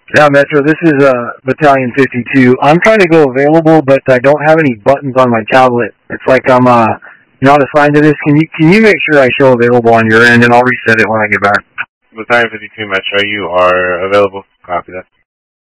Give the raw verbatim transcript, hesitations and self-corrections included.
Yeah, Metro, this is uh, Battalion fifty-two. I'm trying to go available, but I don't have any buttons on my tablet. It's like I'm uh, not assigned to this. Can you can you make sure I show available on your end, and I'll reset it when I get back? Battalion fifty-two, Metro, you are available. Copy that.